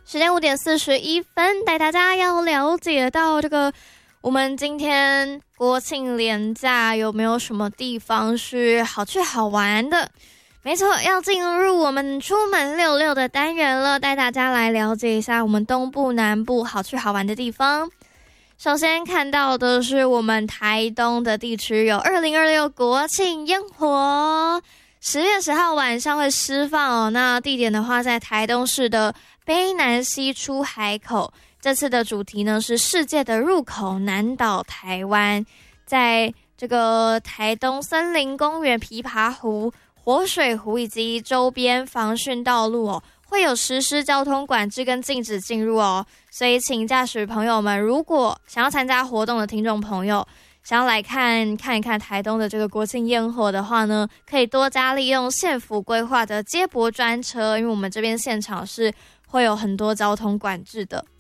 时间5:41，带大家要了解到这个，我们今天国庆连假有没有什么地方是好去好玩的？没错，要进入我们出门66的单元了，带大家来了解一下我们东部、南部好去好玩的地方。首先看到的是我们台东的地区有2026国庆烟火，10月10号晚上会释放哦。那地点的话，在台东市的卑南溪出海口。这次的主题呢是世界的入口南岛台湾，在这个台东森林公园、琵琶湖、活水湖以及周边防汛道路哦，会有实施交通管制跟禁止进入哦。所以请驾驶朋友们，如果想要参加活动的听众朋友，想要来看一看台东的这个国庆烟火的话呢，可以多加利用县府规划的接驳专车，因为我们这边现场是会有很多交通管制的。